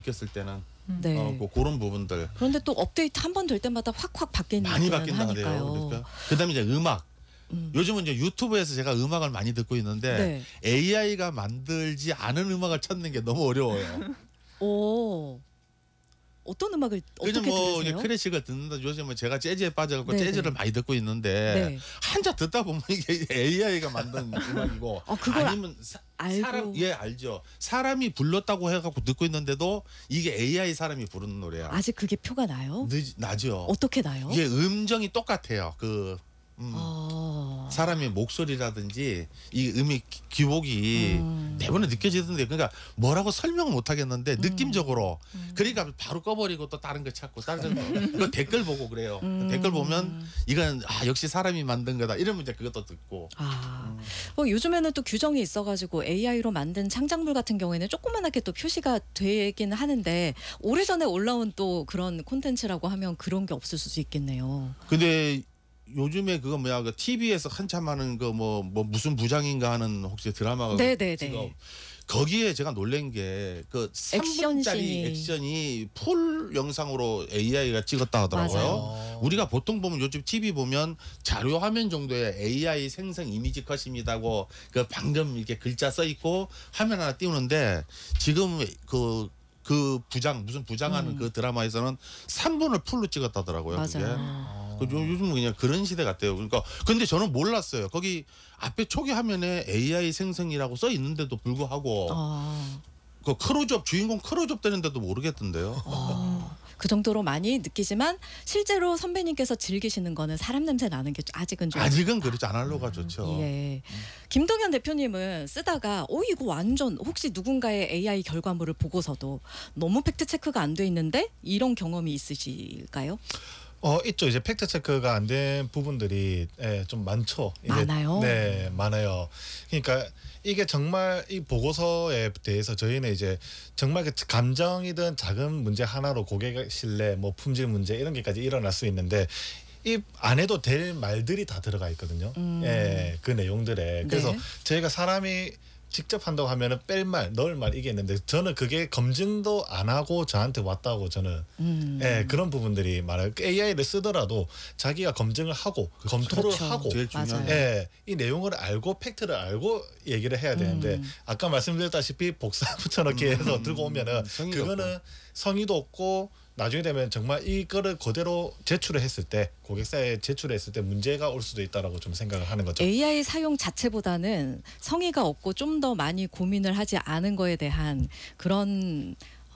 느꼈을 때는 네. 그런 부분들 그런데 또 업데이트 한 번 될 때마다 확확 바뀌는 많이 바뀐다 그래요. 하니까요. 그러니까 그다음에 이제 음악. 요즘은 이제 유튜브에서 제가 음악을 많이 듣고 있는데 네. AI가 만들지 않은 음악을 찾는 게 너무 어려워요. 오. 어떤 음악을 어떻게 그냥 뭐 들으세요? 클래식을 듣는다. 요즘은 제가 재즈에 빠져갖고 네네. 재즈를 많이 듣고 있는데 네. 한자 듣다 보면 이게 AI가 만든 음악이고 그걸 아니면 알고. 사람 알죠. 사람이 불렀다고 해갖고 듣고 있는데도 이게 AI 사람이 부르는 노래야. 아직 그게 표가 나요? 나죠. 어떻게 나요? 이게 음정이 똑같아요. 사람의 목소리라든지 이 음의 기복이 대부분 느껴지던데 그러니까 뭐라고 설명을 못 하겠는데 느낌적으로 그러니까 바로 꺼버리고 또 다른 거 찾고 다른 거 그 댓글 보고 그래요. 댓글 보면 이건 역시 사람이 만든 거다 이러면 이제 그것도 듣고 요즘에는 또 규정이 있어가지고 AI로 만든 창작물 같은 경우에는 조그만하게 또 표시가 되긴 하는데 오래전에 올라온 또 그런 콘텐츠라고 하면 그런 게 없을 수도 있겠네요. 근데 요즘에 그거 뭐야 그 TV에서 한참 하는 그 뭐 무슨 부장인가 하는 혹시 드라마가 네네네. 지금 거기에 제가 놀란 게 그 3분짜리 액션이 풀 영상으로 AI가 찍었다 하더라고요. 맞아요. 우리가 보통 보면 요즘 TV 보면 자료 화면 정도의 AI 생성 이미지 컷입니다고 그 방금 이렇게 글자 써 있고 화면 하나 띄우는데 지금 그 무슨 부장하는 그 드라마에서는 3분을 풀로 찍었다더라고요. 맞아요. 요즘은 그냥 그런 시대 같아요. 그러니까 근데 저는 몰랐어요. 거기 앞에 초기 화면에 AI 생성이라고 써 있는데도 불구하고 그 크로즈업 주인공 크로즈업 되는데도 모르겠던데요. 그 정도로 많이 느끼지만 실제로 선배님께서 즐기시는 거는 사람 냄새 나는 게 아직은 그렇지 아날로그가 좋죠. 예. 김동현 대표님은 쓰다가 이거 완전 혹시 누군가의 AI 결과물을 보고서도 너무 팩트 체크가 안 돼 있는데 이런 경험이 있으실까요? 있죠. 이제 팩트 체크가 안 된 부분들이 좀 많죠. 많아요? 네, 많아요. 그러니까 이게 정말 이 보고서에 대해서 저희는 이제 정말 그 감정이든 작은 문제 하나로 고객 신뢰, 뭐 품질 문제 이런 게까지 일어날 수 있는데 이 안 해도 될 말들이 다 들어가 있거든요. 예, 그 내용들에. 그래서 네. 저희가 사람이 직접 한다고 하면은 뺄 말, 넣을 말 이게 있는데 저는 그게 검증도 안 하고 저한테 왔다고 저는 그런 부분들이 많아요. AI를 쓰더라도 자기가 검증을 하고 검토를 그렇죠. 하고 제일 중요한 이 내용을 알고 팩트를 알고 얘기를 해야 되는데 아까 말씀드렸다시피 복사 붙여넣기 해서 들고 오면은 그거는 성의도 없고 나중에 되면 정말 이거를 그대로 제출을 했을 때 고객사에 제출했을 때 문제가 올 수도 있다라고 좀 생각을 하는 거죠. AI 사용 자체보다는 성의가 없고 좀 더 많이 고민을 하지 않은 거에 대한 그런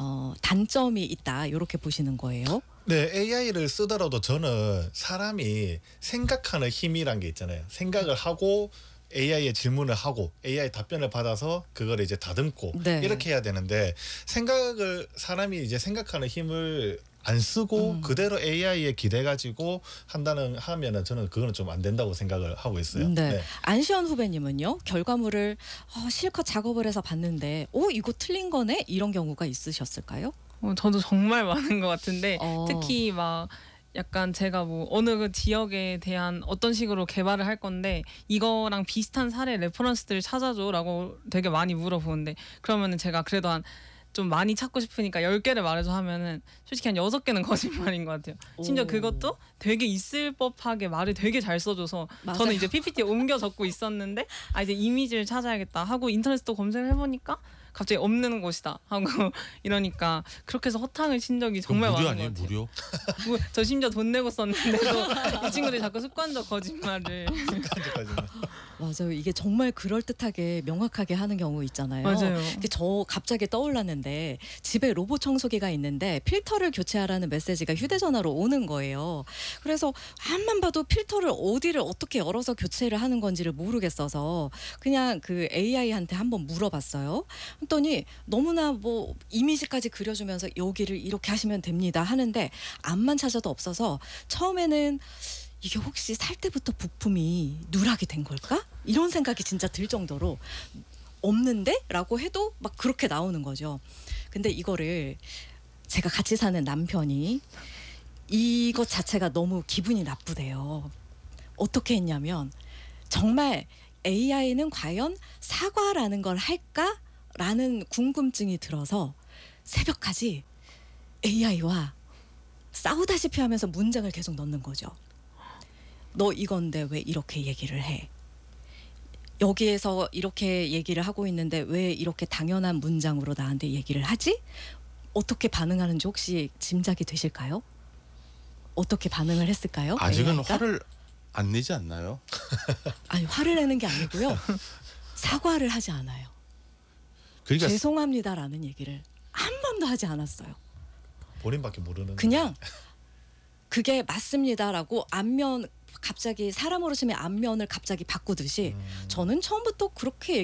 단점이 있다 이렇게 보시는 거예요? 네, AI를 쓰더라도 저는 사람이 생각하는 힘이란 게 있잖아요. 생각을 하고 AI에 질문을 하고 AI 답변을 받아서 그걸 이제 다듬고 네. 이렇게 해야 되는데 사람이 이제 생각하는 힘을 안 쓰고 그대로 AI에 기대 가지고 하면은 저는 그거는 좀 안 된다고 생각을 하고 있어요. 네. 네. 안시현 후배님은요? 결과물을 실컷 작업을 해서 봤는데 이거 틀린 거네? 이런 경우가 있으셨을까요? 저도 정말 많은 것 같은데 어. 특히 막 약간 제가 뭐 어느 그 지역에 대한 어떤 식으로 개발을 할 건데 이거랑 비슷한 사례 레퍼런스들을 찾아줘라고 되게 많이 물어보는데 그러면은 제가 그래도 좀 많이 찾고 싶으니까 10개를 말해줘 하면은 솔직히 한 6개는 거짓말인 것 같아요. 심지어 그것도 되게 있을 법하게 말을 되게 잘 써줘서 맞아요. 저는 이제 PPT에 옮겨 적고 있었는데 이제 이미지를 찾아야겠다 하고 인터넷도 검색을 해보니까 갑자기 없는 곳이다 하고 이러니까 그렇게 해서 허탕을 친 적이 정말 무료 많은 아니에요? 것 같아요. 무료? 저 심지어 돈 내고 썼는데도 이 친구들이 자꾸 습관적 거짓말을 맞아요. 이게 정말 그럴듯하게 명확하게 하는 경우 있잖아요. 맞아요. 저 갑자기 떠올랐는데 집에 로봇 청소기가 있는데 필터를 교체하라는 메시지가 휴대전화로 오는 거예요. 그래서 앞만 봐도 필터를 어디를 어떻게 열어서 교체를 하는 건지를 모르겠어서 그냥 그 AI한테 한번 물어봤어요. 그랬더니 너무나 뭐 이미지까지 그려주면서 여기를 이렇게 하시면 됩니다 하는데 앞만 찾아도 없어서 처음에는 이게 혹시 살 때부터 부품이 누락이 된 걸까? 이런 생각이 진짜 들 정도로 없는데? 라고 해도 막 그렇게 나오는 거죠. 근데 이거를 제가 같이 사는 남편이 이것 자체가 너무 기분이 나쁘대요. 어떻게 했냐면 정말 AI는 과연 사과라는 걸 할까? 라는 궁금증이 들어서 새벽까지 AI와 싸우다시피 하면서 문장을 계속 넣는 거죠. 너 이건데 왜 이렇게 얘기를 해? 여기에서 이렇게 얘기를 하고 있는데 왜 이렇게 당연한 문장으로 나한테 얘기를 하지? 어떻게 반응하는지 혹시 짐작이 되실까요? 어떻게 반응을 했을까요? 아직은 AI가? 화를 안 내지 않나요? 아니 화를 내는 게 아니고요. 사과를 하지 않아요. 그러니까 죄송합니다라는 얘기를 한 번도 하지 않았어요. 본인밖에 모르는. 그냥 그게 맞습니다라고 앞면 갑자기 사람으로 치면 앞면을 갑자기 바꾸듯이 저는 처음부터 그렇게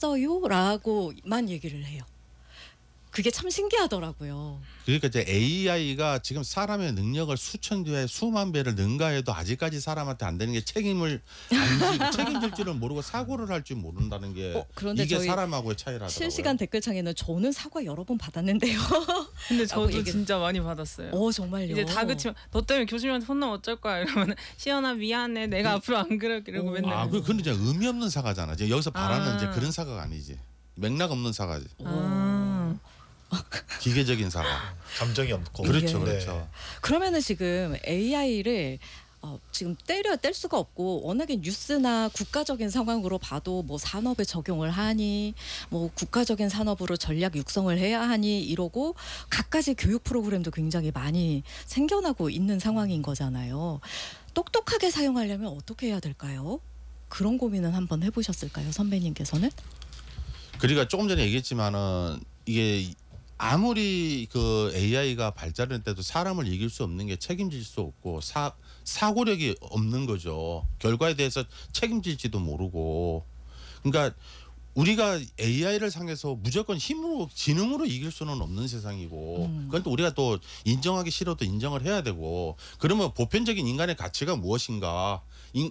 얘기했어요라고만 얘기를 해요. 그게 참 신기하더라고요. 그러니까 이제 AI가 지금 사람의 능력을 수천 배, 수만 배를 능가해도 아직까지 사람한테 안 되는 게 책임을 안 지고 책임질 줄은 모르고 사고를 할 줄 모른다는 게 그런데 이게 저희 사람하고의 차이라더라고요. 실시간 댓글창에는 저는 사과 여러 번 받았는데요. 근데 라고 저도 진짜 많이 받았어요. 정말요. 이제 다그치면 너 때문에 교수님한테 혼나면 어쩔 거야 이러면 시연아 미안해 내가 앞으로 안 그러기라고 맨날. 아, 근데 이제 의미 없는 사과잖아. 지금 여기서 바라는 아. 이제 그런 사과가 아니지. 맥락 없는 사과지. 아. 기계적인 사과. 감정이 없고. 그렇죠, 네. 그렇죠. 그러면은 지금 AI를 지금 뗄 수가 없고 워낙에 뉴스나 국가적인 상황으로 봐도 뭐 산업에 적용을 하니 뭐 국가적인 산업으로 전략 육성을 해야 하니 이러고 갖가지 교육 프로그램도 굉장히 많이 생겨나고 있는 상황인 거잖아요. 똑똑하게 사용하려면 어떻게 해야 될까요? 그런 고민은 한번 해보셨을까요, 선배님께서는? 그러니까 조금 전에 얘기했지만은 이게 아무리 그 AI가 발달했는데도 사람을 이길 수 없는 게 책임질 수 없고 사고력이 없는 거죠. 결과에 대해서 책임질지도 모르고. 그러니까 우리가 AI를 상해서 무조건 힘으로 지능으로 이길 수는 없는 세상이고 그건 또 우리가 또 인정하기 싫어도 인정을 해야 되고 그러면 보편적인 인간의 가치가 무엇인가?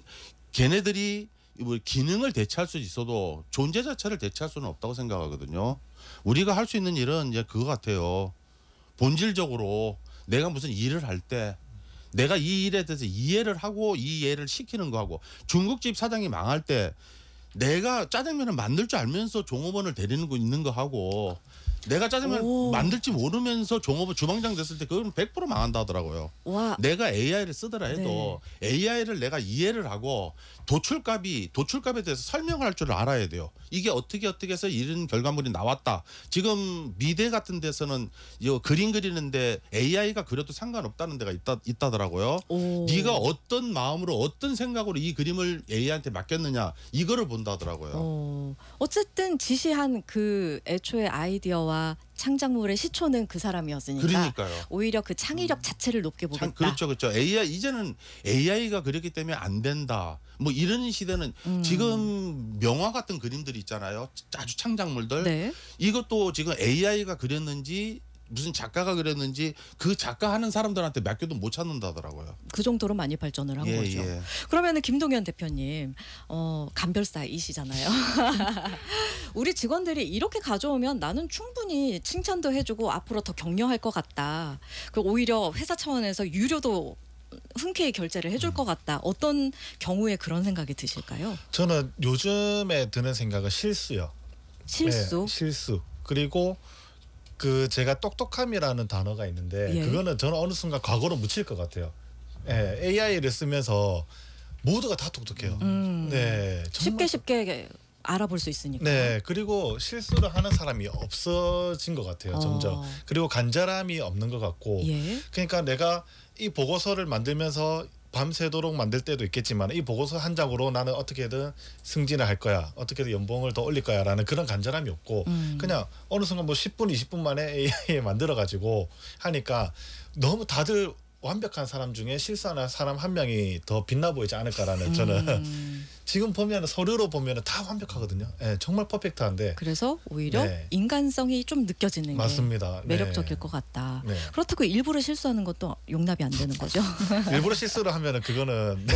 걔네들이 뭐 기능을 대체할 수 있어도 존재 자체를 대체할 수는 없다고 생각하거든요. 우리가 할 수 있는 일은 이제 그거 같아요. 본질적으로 내가 무슨 일을 할 때 내가 이 일에 대해서 이해를 하고 이 이해를 시키는 거 하고 중국집 사장이 망할 때 내가 짜장면을 만들 줄 알면서 종업원을 데리는 거 있는 거 하고 내가 짜장면 만들지 모르면서 종업원 주방장 됐을 때 그건 100% 망한다 하더라고요. 와, 내가 AI를 쓰더라 해도 AI를 내가 이해를 하고 도출값에 대해서 설명할 줄 알아야 돼요. 이게 어떻게 해서 이런 결과물이 나왔다. 지금 미대 같은 데서는 그림 그리는데 AI가 그려도 상관없다는 데가 있다더라고요. 네가 어떤 마음으로 어떤 생각으로 이 그림을 AI한테 맡겼느냐 이거를 본다더라고요. 어쨌든 지시한 그 애초에 아이디어와 창작물의 시초는 그 사람이었으니까 그러니까요. 오히려 그 창의력 자체를 높게 보겠다. 그렇죠. AI 이제는 AI가 그렸기 때문에 안 된다. 뭐 이런 시대는 지금 명화 같은 그림들이 있잖아요. 아주 창작물들. 네. 이것도 지금 AI가 그렸는지 무슨 작가가 그렸는지 그 작가 하는 사람들한테 맡겨도 못 찾는다더라고요. 그 정도로 많이 발전을 한 거죠. 예. 그러면은 김동연 대표님 감별사이시잖아요. 우리 직원들이 이렇게 가져오면 나는 충분히 칭찬도 해주고 앞으로 더 격려할 것 같다. 그 오히려 회사 차원에서 유료도 흔쾌히 결제를 해줄 것 같다. 어떤 경우에 그런 생각이 드실까요? 저는 요즘에 드는 생각은 실수요. 실수. 네, 실수. 그리고 그 제가 똑똑함이라는 단어가 있는데 예. 그거는 저는 어느 순간 과거로 묻힐 것 같아요. 예, AI를 쓰면서 모두가 다 똑똑해요. 네, 정말 쉽게 알아볼 수 있으니까. 네, 그리고 실수를 하는 사람이 없어진 것 같아요. 점점. 그리고 간절함이 없는 것 같고. 예. 그러니까 내가 이 보고서를 만들면서 밤새도록 만들 때도 있겠지만 이 보고서 한 장으로 나는 어떻게든 승진을 할 거야. 어떻게든 연봉을 더 올릴 거야 라는 그런 간절함이 없고 그냥 어느 순간 뭐 10분 20분 만에 AI 만들어 가지고 하니까 너무 다들 완벽한 사람 중에 실수하는 사람 한 명이 더 빛나 보이지 않을까라는 저는 지금 보면 서류로 보면 다 완벽하거든요. 네, 정말 퍼펙트한데 그래서 오히려 네. 인간성이 좀 느껴지는 맞습니다. 게 매력적일 네. 것 같다. 네. 그렇다고 일부러 실수하는 것도 용납이 안 되는 거죠. 일부러 실수를 하면은 그거는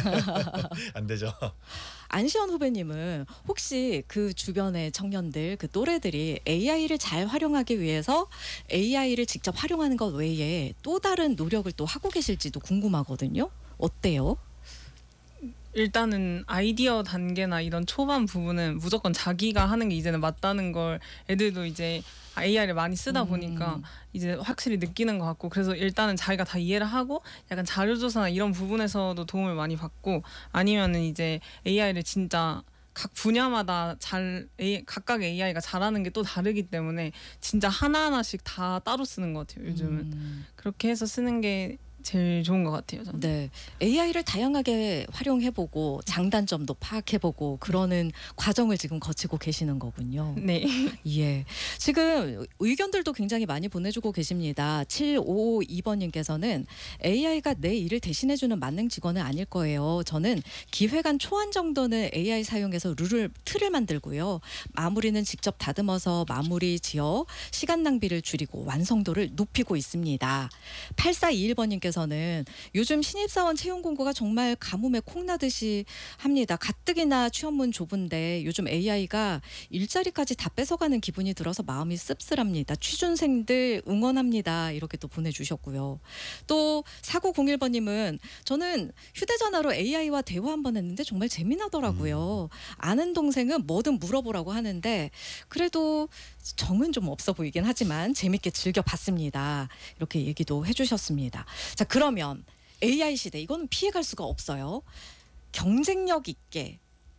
안 되죠. 안시현 후배님은 혹시 그 주변의 청년들, 그 또래들이 AI를 잘 활용하기 위해서 AI를 직접 활용하는 것 외에 또 다른 노력을 또 하고 계실지도 궁금하거든요. 어때요? 일단은 아이디어 단계나 이런 초반 부분은 무조건 자기가 하는 게 이제는 맞다는 걸 애들도 이제 AI를 많이 쓰다 보니까 이제 확실히 느끼는 것 같고, 그래서 일단은 자기가 다 이해를 하고 약간 자료조사나 이런 부분에서도 도움을 많이 받고, 아니면은 이제 AI를 진짜 각 분야마다 각각 AI가 잘하는 게 또 다르기 때문에 진짜 하나하나씩 다 따로 쓰는 것 같아요 요즘은. 그렇게 해서 쓰는 게 제일 좋은 것 같아요 저는. 네, AI를 다양하게 활용해보고 장단점도 파악해보고 그러는 과정을 지금 거치고 계시는 거군요. 네. 예, 지금 의견들도 굉장히 많이 보내주고 계십니다. 7552번님께서는 AI가 내 일을 대신해주는 만능 직원은 아닐 거예요. 저는 기획안 초안 정도는 AI 사용해서 틀을 만들고요. 마무리는 직접 다듬어서 마무리 지어 시간 낭비를 줄이고 완성도를 높이고 있습니다. 8421번님께서는 요즘 신입사원 채용 공고가 정말 가뭄에 콩나듯이 합니다. 가뜩이나 취업문 좁은데 요즘 AI가 일자리까지 다 뺏어가는 기분이 들어서 마음이 씁쓸합니다. 취준생들 응원합니다. 이렇게 또 보내주셨고요. 또 4901번님은 저는 휴대전화로 AI와 대화 한번 했는데 정말 재미나더라고요. 아는 동생은 뭐든 물어보라고 하는데 그래도 정은 좀 없어 보이긴 하지만 재밌게 즐겨봤습니다. 이렇게 얘기도 해주셨습니다. 자, 그러면 AI 시대 이거는 피해갈 수가 없어요. 경쟁력 있게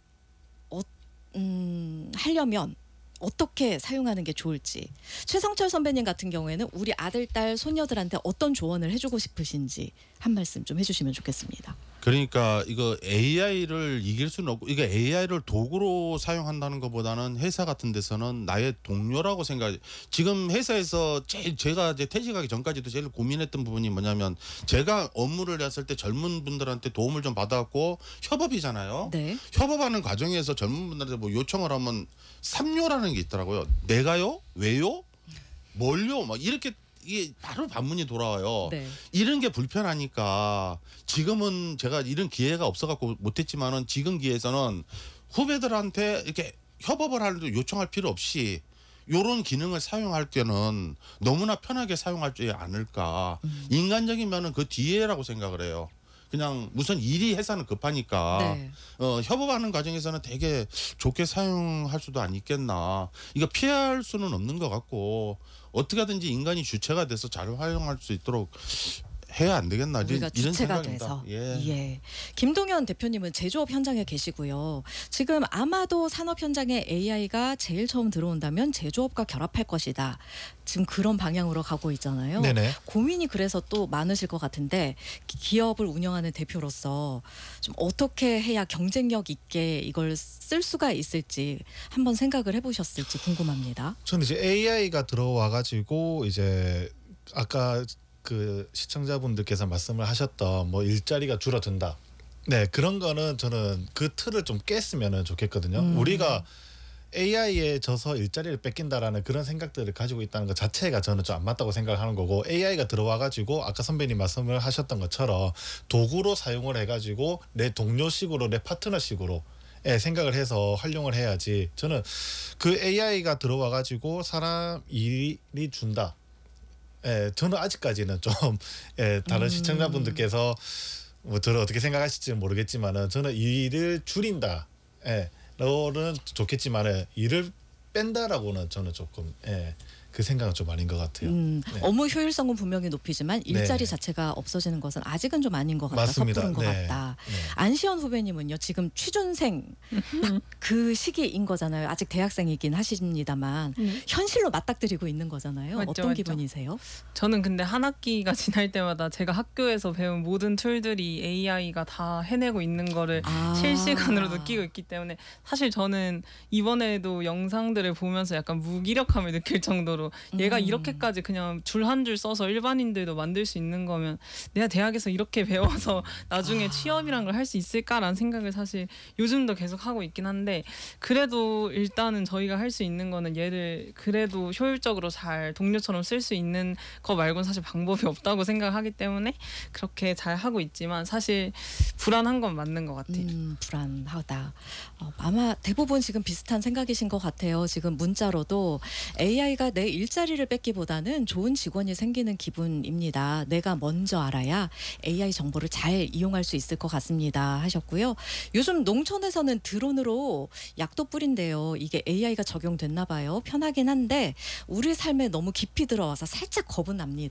하려면 어떻게 사용하는 게 좋을지, 최성철 선배님 같은 경우에는 우리 아들, 딸, 손녀들한테 어떤 조언을 해주고 싶으신지 한 말씀 좀 해주시면 좋겠습니다. 그러니까 이거 AI를 이길 수는 없고, 이거 AI를 도구로 사용한다는 것보다는 회사 같은 데서는 나의 동료라고 생각. 지금 회사에서 제가 이제 퇴직하기 전까지도 제일 고민했던 부분이 뭐냐면, 제가 업무를 했을 때 젊은 분들한테 도움을 좀 받아갖고 협업이잖아요. 네. 협업하는 과정에서 젊은 분들한테 뭐 요청을 하면 삼요라는 게 있더라고요. 내가요? 왜요? 뭘요? 막 이렇게 이게 바로 반문이 돌아와요. 네. 이런 게 불편하니까 지금은 제가 이런 기회가 없어갖고 못했지만은 지금 기회에서는 후배들한테 이렇게 협업을 하려도 요청할 필요 없이 요런 기능을 사용할 때는 너무나 편하게 사용하지 않을까. 인간적이면은 그 뒤에라고 생각을 해요. 그냥 무슨 일이 회사는 급하니까 네. 협업하는 과정에서는 되게 좋게 사용할 수도 있겠나. 이거 피할 수는 없는 것 같고 어떻게 하든지 인간이 주체가 돼서 잘 활용할 수 있도록 해야 안 되겠나. 우리가 이런 주체가 생각입니다. 돼서. 예. 김동현 대표님은 제조업 현장에 계시고요. 지금 아마도 산업 현장에 AI가 제일 처음 들어온다면 제조업과 결합할 것이다. 지금 그런 방향으로 가고 있잖아요. 네네. 고민이 그래서 또 많으실 것 같은데 기업을 운영하는 대표로서 좀 어떻게 해야 경쟁력 있게 이걸 쓸 수가 있을지 한번 생각을 해보셨을지 궁금합니다. 저는 이제 AI가 들어와가지고 이제 아까 그 시청자분들께서 말씀을 하셨던 뭐 일자리가 줄어든다. 네, 그런 거는 저는 그 틀을 좀 깼으면 좋겠거든요. 우리가 AI에 져서 일자리를 뺏긴다라는 그런 생각들을 가지고 있다는 것 자체가 저는 좀 안 맞다고 생각하는 거고, AI가 들어와가지고 아까 선배님 말씀을 하셨던 것처럼 도구로 사용을 해가지고 내 동료식으로 내 파트너식으로 생각을 해서 활용을 해야지. 저는 그 AI가 들어와가지고 사람 일이 준다. 저는 아직까지는 좀 다른 시청자분들께서 뭐 저를 어떻게 생각하실지는 모르겠지만은 저는 일을 줄인다. 로는 좋겠지만은 일을 뺀다라고는 저는 조금 그 생각은 좀 아닌 것 같아요. 네. 업무 효율성은 분명히 높이지만 일자리 네. 자체가 없어지는 것은 아직은 좀 아닌 것 같다. 맞습니다. 섣부른 것 네. 같다. 네. 안시연 후배님은요. 지금 취준생 딱 그 시기인 거잖아요. 아직 대학생이긴 하십니다만 현실로 맞닥뜨리고 있는 거잖아요. 맞죠, 어떤 맞죠. 기분이세요? 저는 근데 한 학기가 지날 때마다 제가 학교에서 배운 모든 툴들이 AI가 다 해내고 있는 거를 실시간으로 느끼고 있기 때문에 사실 저는 이번에도 영상들을 보면서 약간 무기력함을 느낄 정도로 얘가 이렇게까지 그냥 줄 한 줄 써서 일반인들도 만들 수 있는 거면 내가 대학에서 이렇게 배워서 나중에 취업이란 걸 할 수 있을까라는 생각을 사실 요즘도 계속 하고 있긴 한데, 그래도 일단은 저희가 할 수 있는 거는 얘를 그래도 효율적으로 잘 동료처럼 쓸 수 있는 거 말고는 사실 방법이 없다고 생각하기 때문에 그렇게 잘 하고 있지만 사실 불안한 건 맞는 것 같아요. 불안하다. 아마 대부분 지금 비슷한 생각이신 것 같아요. 지금 문자로도 AI가 내 일자리를 뺏기보다는 좋은 직원이 생기는 기분입니다. 내가 먼저 알아야 AI 정보를 잘 이용할 수 있을 것 같습니다. 하셨고요. 요즘 농촌에서는 드론으로 약도 뿌린대요. 이게 AI가 적용됐나 봐요. 편하긴 한데 우리 삶에 너무 깊이 들어와서 살짝 겁은 납니다.